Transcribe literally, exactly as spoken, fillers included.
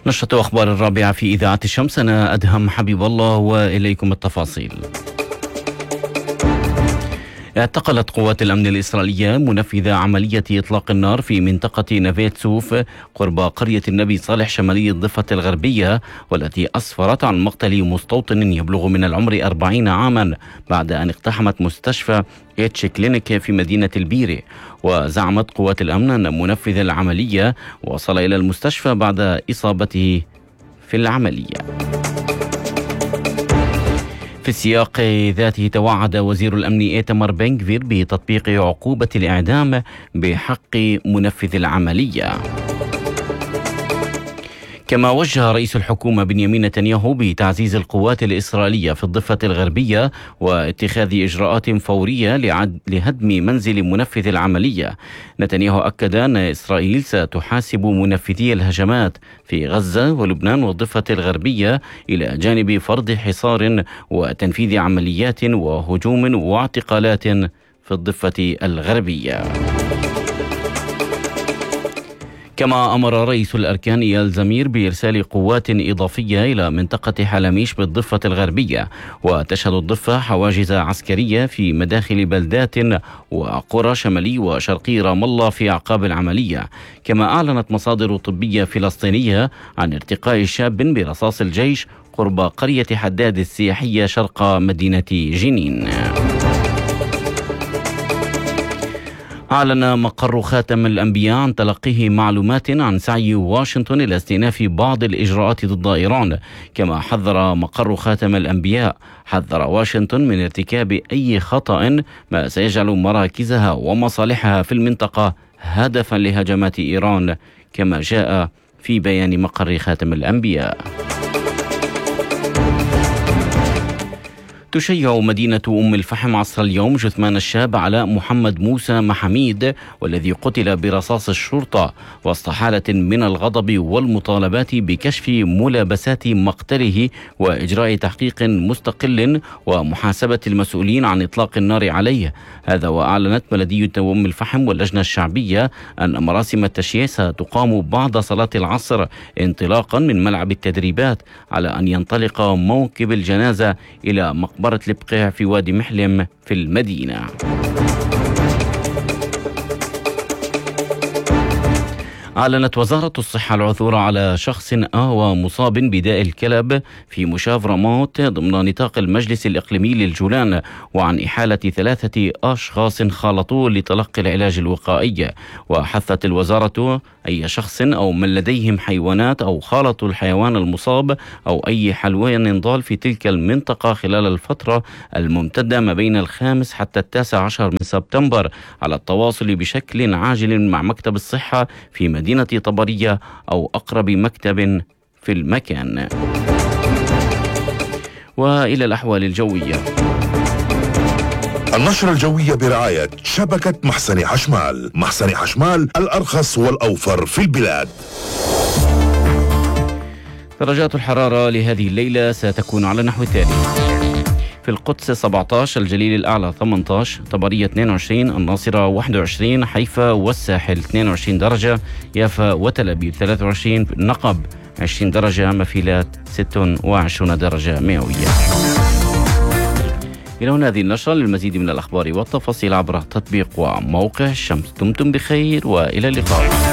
نشرة أخبار الرابعة في إذاعة الشمس، أنا أدهم حبيب الله وإليكم التفاصيل. اعتقلت قوات الأمن الإسرائيلية منفذ عملية إطلاق النار في منطقة نافيت سوف قرب قرية النبي صالح شمالي الضفة الغربية، والتي أسفرت عن مقتل مستوطن يبلغ من العمر أربعين عاما بعد أن اقتحمت مستشفى إتش كلينيك في مدينة البيري. وزعمت قوات الأمن أن منفذ العملية وصل إلى المستشفى بعد إصابته في العملية. في السياق ذاته توعد وزير الأمن إيتمار بن غفير بتطبيق عقوبة الإعدام بحق منفذ العملية. كما وجه رئيس الحكومة بنيامين نتنياهو بتعزيز القوات الإسرائيلية في الضفة الغربية واتخاذ إجراءات فورية لهدم منزل منفذ العملية. نتنياهو أكد أن إسرائيل ستحاسب منفذي الهجمات في غزة ولبنان والضفة الغربية، إلى جانب فرض حصار وتنفيذ عمليات وهجوم واعتقالات في الضفة الغربية. كما أمر رئيس الأركان إيال زمير بإرسال قوات إضافية إلى منطقة حلميش بالضفة الغربية، وتشهد الضفة حواجز عسكرية في مداخل بلدات وقرى شمالي وشرقي رام الله في أعقاب العملية. كما أعلنت مصادر طبية فلسطينية عن ارتقاء شاب برصاص الجيش قرب قرية حداد السياحية شرق مدينة جنين. أعلن مقر خاتم الأنبياء عن تلقيه معلومات عن سعي واشنطن إلى استئناف بعض الإجراءات ضد إيران. كما حذر مقر خاتم الأنبياء حذر واشنطن من ارتكاب أي خطأ ما سيجعل مراكزها ومصالحها في المنطقة هدفا لهجمات إيران، كما جاء في بيان مقر خاتم الأنبياء. تشيع مدينة أم الفحم عصر اليوم جثمان الشاب علاء محمد موسى محميد، والذي قتل برصاص الشرطة، وسط حالة من الغضب والمطالبات بكشف ملابسات مقتله وإجراء تحقيق مستقل ومحاسبة المسؤولين عن إطلاق النار عليه. هذا وأعلنت بلدية أم الفحم واللجنة الشعبية أن مراسم التشييع ستقام بعد صلاة العصر انطلاقا من ملعب التدريبات، على أن ينطلق موكب الجنازة إلى مقبرة مقبرة البقيع في وادي محلم في المدينة. أعلنت وزارة الصحة العثور على شخص آوى مصاب بداء الكلب في مشاف رموت ضمن نطاق المجلس الإقليمي للجولان، وعن إحالة ثلاثة أشخاص خالطوه لتلقي العلاج الوقائي. وحثت الوزارة أي شخص أو من لديهم حيوانات أو خالطوا الحيوان المصاب أو أي حيوان ضال في تلك المنطقة خلال الفترة الممتدة ما بين الخامس حتى التاسع عشر من سبتمبر على التواصل بشكل عاجل مع مكتب الصحة في مدينة طبرية أو أقرب مكتب في المكان. وإلى الأحوال الجوية. النشرة الجوية برعاية شبكة محسن حشمال. محسن حشمال الأرخص والأوفر في البلاد. درجات الحرارة لهذه الليلة ستكون على نحو التالي: في القدس سبعة عشر، الجليل الأعلى ثمانية عشر، طبرية اثنين وعشرين، الناصرة واحد وعشرين، حيفا والساحل اثنين وعشرين درجة، يافا وتل أبيب ثلاثة وعشرين، النقب عشرين درجة، مفيلات ستة وعشرين درجة مئوية. إلى هنا هذه النشرة. للمزيد من الأخبار والتفاصيل عبر تطبيق وموقع الشمس. دمتم بخير وإلى اللقاء.